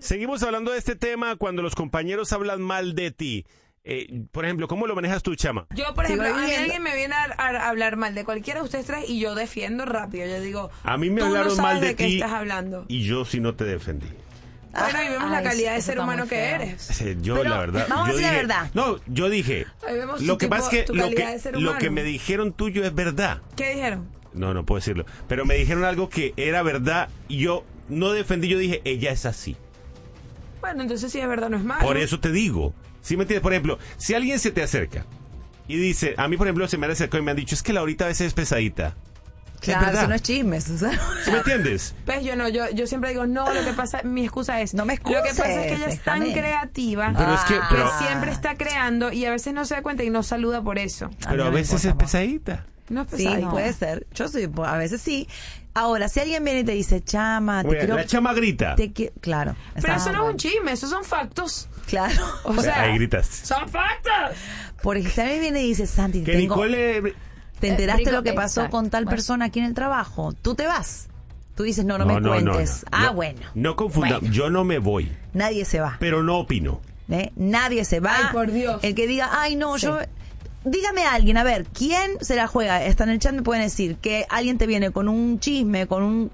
Seguimos hablando de este tema cuando los compañeros hablan mal de ti. Por ejemplo, ¿cómo lo manejas tú, Chama? Yo, por ejemplo, a mí alguien me viene a hablar mal de cualquiera de ustedes tres y yo defiendo rápido. Yo digo, a mí me tú hablaron no sabes mal de qué ti estás hablando. Y yo sí no te defendí. Bueno, y vemos la calidad de ser humano que eres. Yo, pero, la verdad. vamos a decir la verdad. No, yo dije. Lo que pasa es que lo que me dijeron tuyo es verdad. ¿Qué dijeron? No puedo decirlo. Pero me dijeron algo que era verdad y yo no defendí. Yo dije, ella es así. Bueno, entonces si es verdad no es malo. Por eso te digo. ¿Sí me entiendes? Por ejemplo, si alguien se te acerca y dice, a mí por ejemplo se me han acercado y me han dicho, es que Laurita a veces es pesadita. Claro, eso no es chisme, Susana. ¿Sí me entiendes? Pues yo siempre digo, no, lo que pasa, mi excusa es, no me excuses, lo que pasa es que ella es tan creativa, pero es que siempre está creando y a veces no se da cuenta y no saluda por eso. Pero a veces es pesadita. No es pesadita. Sí, puede ser. Yo soy, a veces sí. Ahora, si alguien viene y te dice, Chama, te quiero... La Chama grita. Claro. Pero eso no es un chisme, esos son factos. Claro. O sea, ahí gritas. ¡Son factos! Porque si alguien viene y dice, Santi, Que Nicole... ¿te enteraste lo que pasó con tal persona aquí en el trabajo? Tú te vas. Tú dices, no me cuentes. Bueno. No confundamos. Bueno. Yo no me voy. Nadie se va. Pero no opino. Nadie se va. Ay, por Dios. El que diga, ay, no, Sí. yo... Dígame a alguien, a ver, ¿quién se la juega? Está en el chat, me pueden decir que alguien te viene con un chisme, con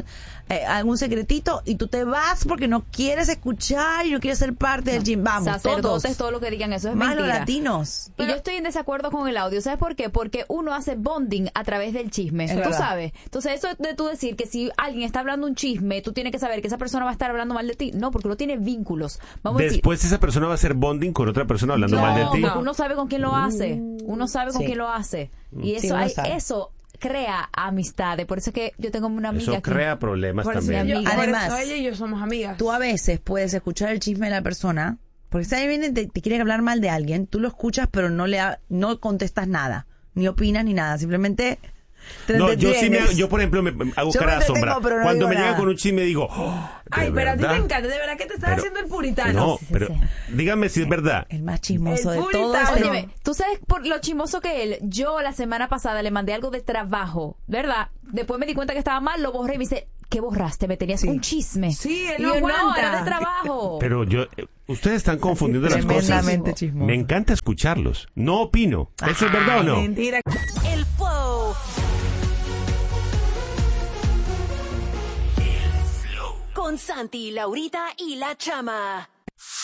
algún secretito y tú te vas porque no quieres escuchar y no quieres ser parte del gym. Vamos, sacerdotes, todo lo que digan eso es más mentira. los latinos. Y yo estoy en desacuerdo con el audio. ¿Sabes por qué? Porque uno hace bonding a través del chisme. Es Tú verdad. sabes. Entonces, eso de tú decir que si alguien está hablando un chisme, tú tienes que saber que esa persona va a estar hablando mal de ti. No, porque uno tiene vínculos. Vamos Después esa persona va a hacer bonding con otra persona hablando mal de ti. No, uno sabe con quién lo hace. Uno sabe con Sí. quién lo hace. Y Sí, eso, uno sabe. eso crea amistades. Por eso es que yo tengo una amiga Eso crea problemas por eso mi también. amiga. Además, por eso ella y yo somos amigas. Tú a veces puedes escuchar el chisme de la persona, porque si alguien viene y te quiere hablar mal de alguien, tú lo escuchas pero no contestas nada, ni opinas ni nada, simplemente te No, yo sí entretienes. yo por ejemplo me hago Yo cara de me entretengo, asombra. pero no Cuando digo me nada. llega con un chisme digo, Ay, ¿de pero a ti te verdad? encanta, de verdad que te estás Pero- haciendo el puritano. No, Sí, pero sí. dígame si es verdad. El más chismoso El de todo puritano. este... Óyeme, tú sabes por lo chismoso que él, yo la semana pasada le mandé algo de trabajo, ¿verdad? Después me di cuenta que estaba mal, lo borré y me dice, ¿qué borraste? Me tenías un chisme. Sí, él Y no yo, no, aguanta. era de trabajo. Pero ustedes están confundiendo las cosas. Tremendamente chismoso. Me encanta escucharlos. No opino. ¿Eso es verdad o no? Mentira. El Flow. Con Santi, Laurita y la Chama.